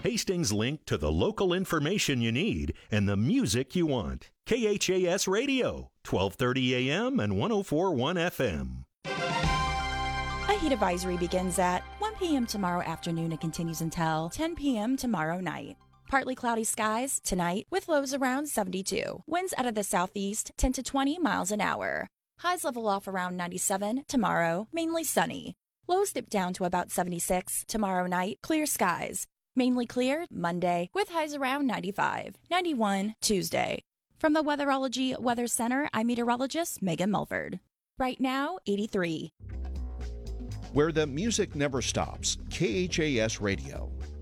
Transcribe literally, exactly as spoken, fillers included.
Hastings' link to the local information you need and the music you want. K H A S Radio, twelve thirty A M and one oh four point one F M. A heat advisory begins at one p.m. tomorrow afternoon and continues until ten p.m. tomorrow night. Partly cloudy skies tonight with lows around seventy-two. Winds out of the southeast ten to twenty miles an hour. Highs level off around ninety-seven tomorrow, mainly sunny. Lows dip down to about seventy-six tomorrow night, clear skies. Mainly clear Monday with highs around ninety-five, ninety-one Tuesday. From the Weatherology Weather Center, I'm meteorologist Megan Mulford. Right now, eighty-three. Where the music never stops, K H A S Radio.